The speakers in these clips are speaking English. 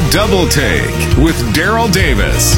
Double Take with Daryl Davis.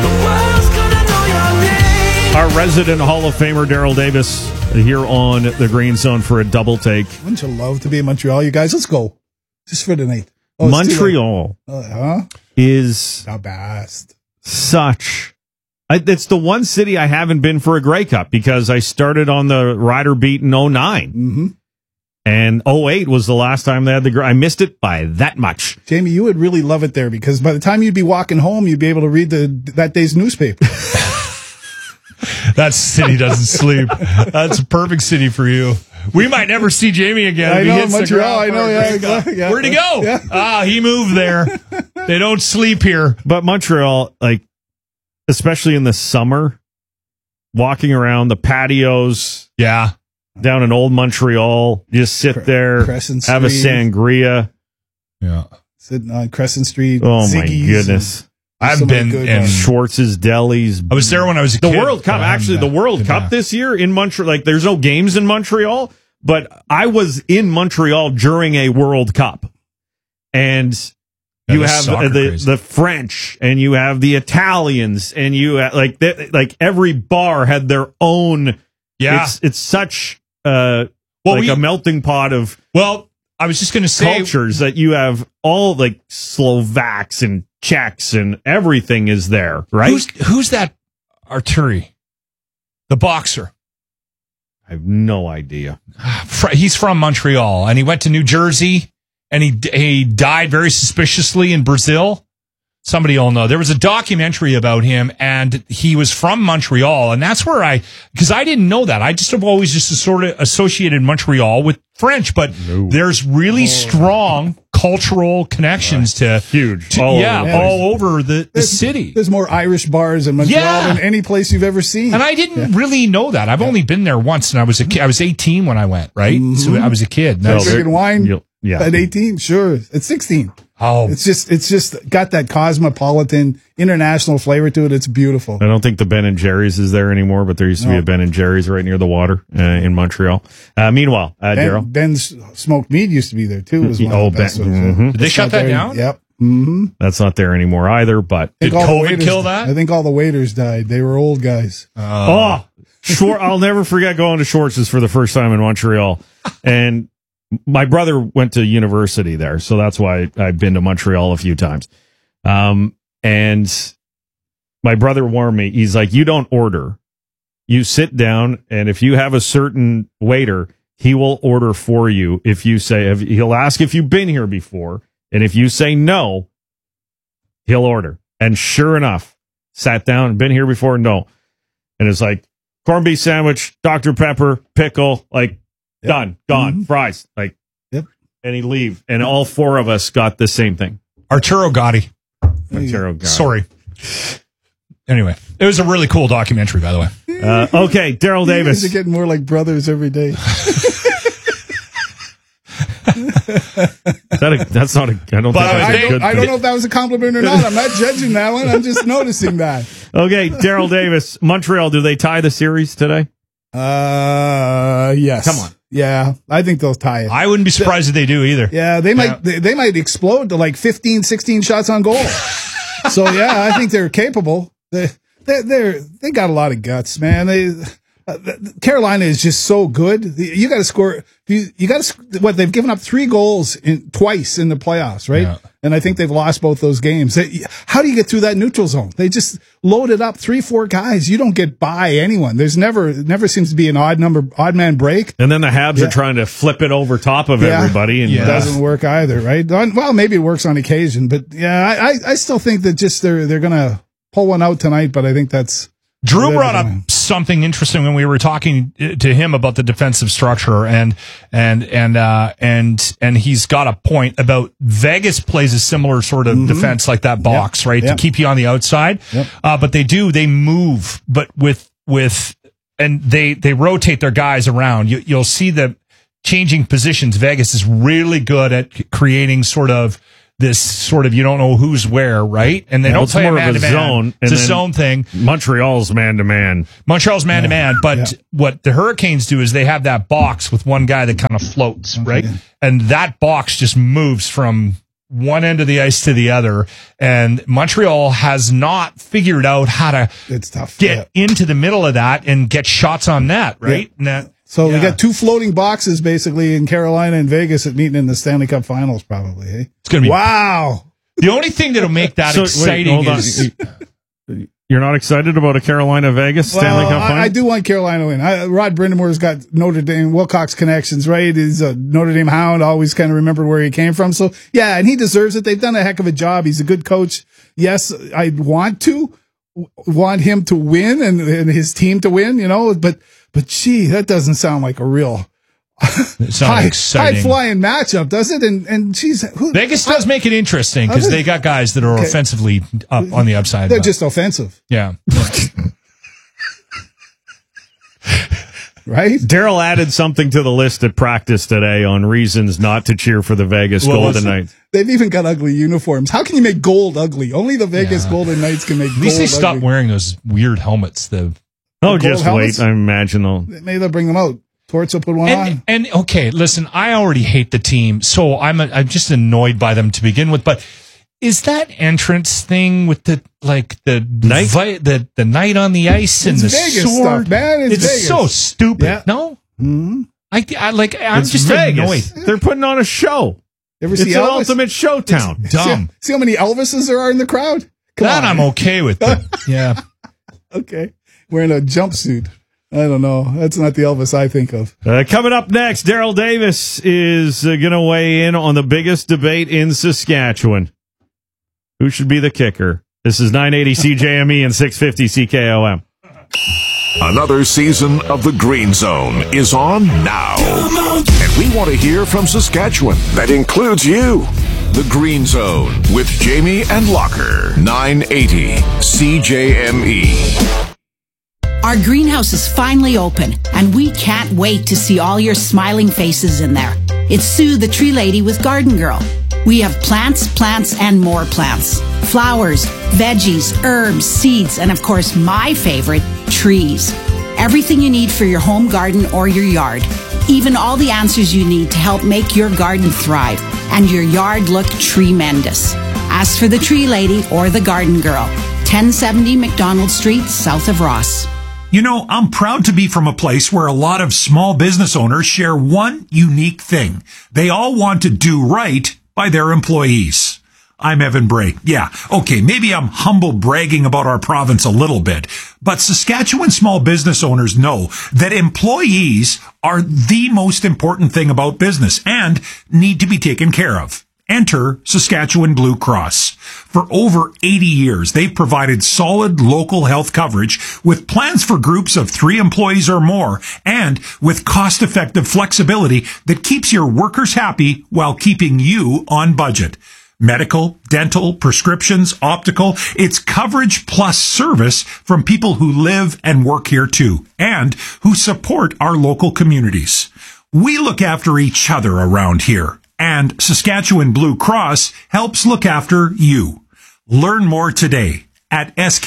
Our resident Hall of Famer, Daryl Davis, here on the Green Zone for a double take. Wouldn't you love to be in Montreal, you guys? Let's go. Just for the night. Montreal is the best. It's the one city I haven't been for a Grey Cup because I started on the Rider beat in 09. Mm-hmm. And 08 was the last time they had I missed it by that much. Jamie, you would really love it there because by the time you'd be walking home, you'd be able to read that day's newspaper. That city doesn't sleep. That's a perfect city for you. We might never see Jamie again. I know, Montreal. I know, yeah. Where'd he go? Yeah. He moved there. They don't sleep here. But Montreal, especially in the summer, walking around the patios. Yeah. Down in old Montreal, just sit there, Crescent have a Street. sangria. Yeah. Sitting on Crescent Street. Oh, Ziggy's, my goodness. I've been in Schwartz's Delis. I was there when I was a kid. The World Cup, actually, the World Cup this year in Montreal, there's no games in Montreal, but I was in Montreal during a World Cup. And you have the French, and you have the Italians, and you have, every bar had their own. Yeah. It's such a melting pot of. Well, I was just going to say cultures that you have all Slovaks and Czechs and everything is there, right? Who's that Arturi, the boxer? I have no idea. He's from Montreal and he went to New Jersey and he died very suspiciously in Brazil. Somebody will know. There was a documentary about him, and he was from Montreal, and that's where because I didn't know that. I just have always just sort of associated Montreal with French, but there's really strong cultural connections to all over the city. There's more Irish bars in Montreal than any place you've ever seen. And I didn't really know that. I've only been there once, and I was a kid. I was 18 when I went, right? Mm-hmm. So I was a kid. Drinking wine at 18, sure. At 16. Oh, it's just got that cosmopolitan international flavor to it. It's beautiful. I don't think the Ben and Jerry's is there anymore, but there used to be a Ben and Jerry's right near the water in Montreal. Meanwhile, Daryl, Ben's smoked meat used to be there too. Was one of the best ones. Mm-hmm. Did they shut that down? Yep. Mm-hmm. That's not there anymore either. But did COVID kill that? I think all the waiters died. They were old guys. I'll never forget going to Schwartz's for the first time in Montreal, and my brother went to university there, so that's why I've been to Montreal a few times. And my brother warned me. He's like, you don't order. You sit down, and if you have a certain waiter, he will order for you. If you say, he'll ask if you've been here before, and if you say no, he'll order. And sure enough, sat down, been here before, no. And it's like, corned beef sandwich, Dr. Pepper, pickle, done, gone, fries, and he leave. And all four of us got the same thing. Arturo Gotti. Sorry. Anyway, it was a really cool documentary, by the way. Okay, Daryl Davis. You guys are getting more like brothers every day. That's not a. I don't know if that was a compliment or not. I'm not judging that one. I'm just noticing that. Okay, Daryl Davis, Montreal. Do they tie the series today? Yes. Come on. Yeah, I think they'll tie it. I wouldn't be surprised if they do either. Yeah, they might. They might explode to 15, 16 shots on goal. So yeah, I think they're capable. They got a lot of guts, man. Carolina is just so good. You got to score. You got to. They've given up 3 goals twice in the playoffs, right? Yeah. And I think they've lost both those games. How do you get through that neutral zone? They just loaded up 3-4 guys. You don't get by anyone. There's never seems to be an odd man break. And then the Habs are trying to flip it over top of everybody, and it doesn't work either, right? Well, maybe it works on occasion, but I still think that just they're gonna pull one out tonight. But I think that's. Drew brought up something interesting when we were talking to him about the defensive structure, and he's got a point about Vegas plays a similar sort of defense like that box, right? To keep you on the outside. Yep. But they move, but and they rotate their guys around. You'll see the changing positions. Vegas is really good at creating this sort of you don't know who's where, right? And they don't play man-to-man. It's a zone thing. Montreal's man-to-man. But what the Hurricanes do is they have that box with one guy that kind of floats, right? And that box just moves from one end of the ice to the other, and Montreal has not figured out how to It's tough. get into the middle of that and get shots on net, right? So we got 2 floating boxes basically in Carolina and Vegas at meeting in the Stanley Cup Finals, probably. Eh? It's going to be wow. The only thing that'll make that exciting is. You're not excited about a Carolina-Vegas Stanley Cup final? I do want Carolina to win. Rod Brindamore's got Notre Dame, Wilcox connections, right? He's a Notre Dame hound, always kind of remembered where he came from. So, yeah, and he deserves it. They've done a heck of a job. He's a good coach. Yes, I'd want him to win and his team to win, but gee, that doesn't sound like a real high flying matchup, does it? And geez, Vegas does make it interesting because they got guys that are offensively up on the upside. They're just offensive. Yeah. Right? Daryl added something to the list at practice today on reasons not to cheer for the Vegas Golden Knights. They've even got ugly uniforms. How can you make gold ugly? Only the Vegas Golden Knights can make gold ugly. At least they stopped wearing those weird helments. Just wait. I imagine maybe they'll bring them out. Torts will put one on. And okay, listen, I already hate the team, so I'm just annoyed by them to begin with. But is that entrance thing with the night on the ice and the Vegas sword? Stuff, man. It's Vegas. So stupid. Yeah. No, mm-hmm. I'm just Vegas. Annoyed. They're putting on a show. Ever it's see an Elvis? ultimate showtown. It's dumb. See how many Elvises there are in the crowd? That I'm okay with. Yeah. Okay. Wearing a jumpsuit. I don't know. That's not the Elvis I think of. Coming up next, Daryl Davis is going to weigh in on the biggest debate in Saskatchewan. Who should be the kicker? This is 980 CJME and 650 CKOM. Another season of the Green Zone is on now. And we want to hear from Saskatchewan. That includes you. The Green Zone with Jamie and Locker. 980 CJME. Our greenhouse is finally open, and we can't wait to see all your smiling faces in there. It's Sue, the tree lady with Garden Girl. We have plants, and more plants. Flowers, veggies, herbs, seeds, and of course, my favorite, trees. Everything you need for your home garden or your yard. Even all the answers you need to help make your garden thrive and your yard look tremendous. Ask for the tree lady or the Garden Girl. 1070 McDonald Street, south of Ross. You know, I'm proud to be from a place where a lot of small business owners share one unique thing. They all want to do right by their employees. I'm Evan Bray. Yeah, okay, maybe I'm humble bragging about our province a little bit, but Saskatchewan small business owners know that employees are the most important thing about business and need to be taken care of. Enter Saskatchewan Blue Cross. For over 80 years, they've provided solid local health coverage with plans for groups of 3 employees or more and with cost-effective flexibility that keeps your workers happy while keeping you on budget. Medical, dental, prescriptions, optical, it's coverage plus service from people who live and work here too and who support our local communities. We look after each other around here. And Saskatchewan Blue Cross helps look after you. Learn more today at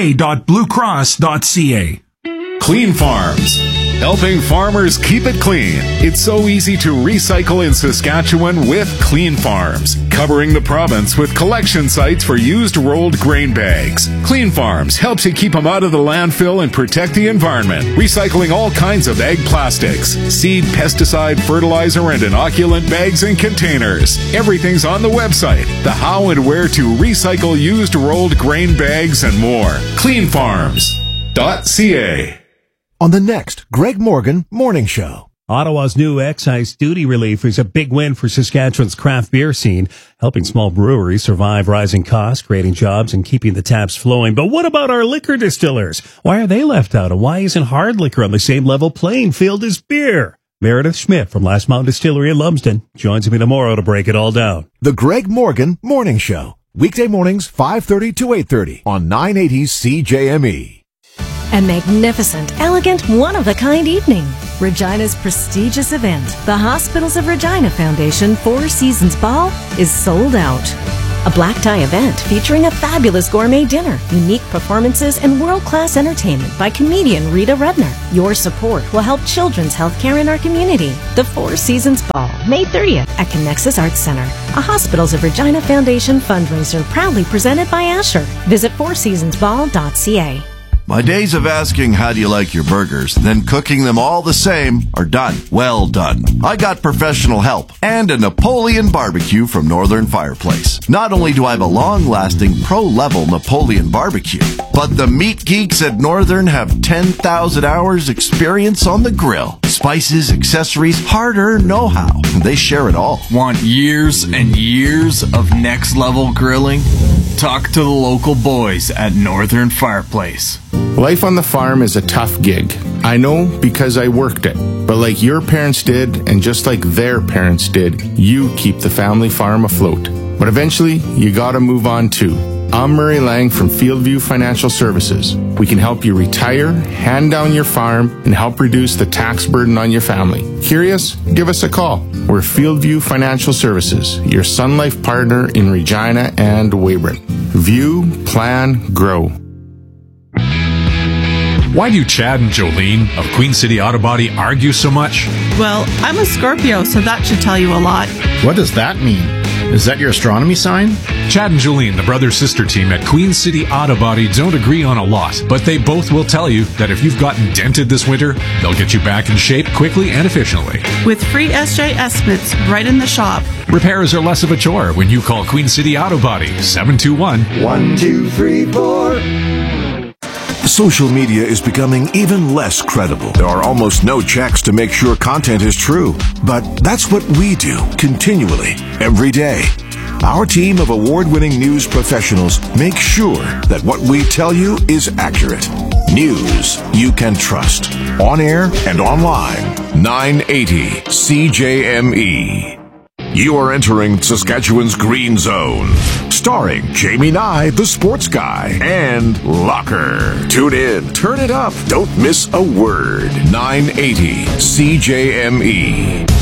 sk.bluecross.ca. Clean Farms, helping farmers keep it clean. It's so easy to recycle in Saskatchewan with Clean Farms, covering the province with collection sites for used rolled grain bags. Clean Farms helps you keep them out of the landfill and protect the environment, recycling all kinds of ag plastics, seed, pesticide, fertilizer, and inoculant bags and containers. Everything's on the website, the how and where to recycle used rolled grain bags and more. Cleanfarms.ca. On the next Greg Morgan Morning Show. Ottawa's new excise duty relief is a big win for Saskatchewan's craft beer scene, helping small breweries survive rising costs, creating jobs, and keeping the taps flowing. But what about our liquor distillers? Why are they left out, and why isn't hard liquor on the same level playing field as beer? Meredith Schmidt from Last Mountain Distillery in Lumsden joins me tomorrow to break it all down. The Greg Morgan Morning Show. Weekday mornings, 5:30 to 8:30 on 980 CJME. A magnificent, elegant, one-of-a-kind evening. Regina's prestigious event, the Hospitals of Regina Foundation Four Seasons Ball, is sold out. A black tie event featuring a fabulous gourmet dinner, unique performances, and world-class entertainment by comedian Rita Rudner. Your support will help children's healthcare in our community. The Four Seasons Ball, May 30th at Connexus Arts Center, a Hospitals of Regina Foundation fundraiser proudly presented by Asher. Visit fourseasonsball.ca. My days of asking how do you like your burgers, then cooking them all the same are done. Well done. I got professional help and a Napoleon barbecue from Northern Fireplace. Not only do I have a long-lasting pro-level Napoleon barbecue, but the meat geeks at Northern have 10,000 hours experience on the grill. Spices, accessories, hard-earned know-how. They share it all. Want years and years of next-level grilling? Talk to the local boys at Northern Fireplace. Life on the farm is a tough gig. I know because I worked it. But like your parents did, and just like their parents did, you keep the family farm afloat. But eventually, you gotta move on too. I'm Murray Lang from Fieldview Financial Services. We can help you retire, hand down your farm, and help reduce the tax burden on your family. Curious? Give us a call. We're Fieldview Financial Services, your Sun Life partner in Regina and Weyburn. View, plan, grow. Why do Chad and Jolene of Queen City Auto Body argue so much? Well, I'm a Scorpio, so that should tell you a lot. What does that mean? Is that your astronomy sign? Chad and Jolene, the brother-sister team at Queen City Auto Body, don't agree on a lot, but they both will tell you that if you've gotten dented this winter, they'll get you back in shape quickly and efficiently. With free SJ estimates right in the shop. Repairs are less of a chore when you call Queen City Auto Body, 721-1234. Social media is becoming even less credible. There are almost no checks to make sure content is true. But that's what we do continually, every day. Our team of award-winning news professionals make sure that what we tell you is accurate. News you can trust. On air and online. 980 CJME. You are entering Saskatchewan's Green Zone. Starring Jamie Nye, the sports guy, and Locker. Tune in, turn it up, don't miss a word. 980 CJME.